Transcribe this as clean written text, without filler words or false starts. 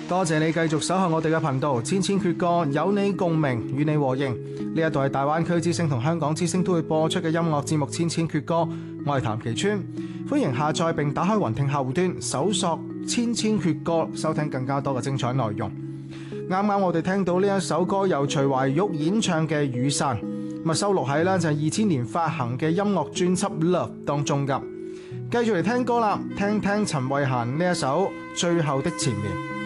多謝你繼續守候我哋嘅頻道，千千闕歌，有你共鳴，與你和應。呢一度係大灣區之聲同香港之聲都會播出嘅音樂節目《千千闕歌》，我係譚其川，歡迎下載並打開雲聽客戶端，搜索千千闕歌，收聽更加多嘅精彩內容。啱啱我哋聽到呢一首歌由徐懷鈺演唱嘅《雨傘》，咁收錄喺就係2000年發行嘅音樂專輯《Love》當中噶。繼續嚟聽歌啦，聽聽陳慧嫻呢一首《最後的纏綿》。